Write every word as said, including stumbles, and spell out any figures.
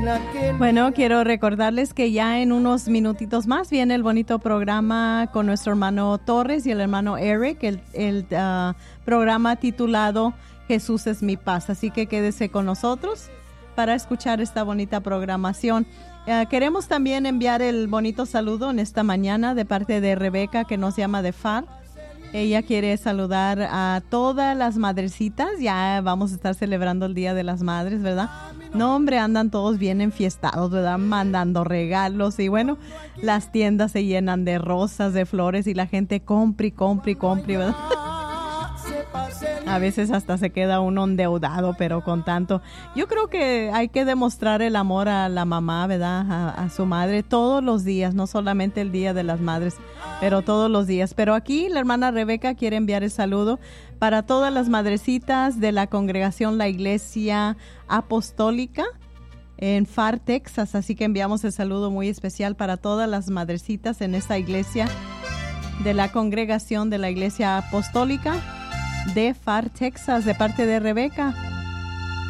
Bueno, quiero recordarles que ya en unos minutitos más viene el bonito programa con nuestro hermano Torres y el hermano Eric, el, el uh, programa titulado Jesús es mi paz. Así que quédese con nosotros para escuchar esta bonita programación. Uh, queremos también enviar el bonito saludo en esta mañana de parte de Rebeca, que nos llama de F A R. Ella quiere saludar a todas las madrecitas. Ya vamos a estar celebrando el Día de las Madres, ¿verdad? No, hombre, andan todos bien enfiestados, ¿verdad? Mandando regalos y bueno, las tiendas se llenan de rosas, de flores y la gente compra y compra y compra, ¿verdad? A veces hasta se queda uno endeudado, pero con tanto. Yo creo que hay que demostrar el amor a la mamá, ¿verdad? A, a su madre todos los días, no solamente el Día de las Madres, pero todos los días. Pero aquí la hermana Rebeca quiere enviar el saludo para todas las madrecitas de la congregación La Iglesia Apostólica en F A R, Texas. Así que enviamos el saludo muy especial para todas las madrecitas en esta iglesia de la congregación de la Iglesia Apostólica de F A R, Texas, de parte de Rebeca.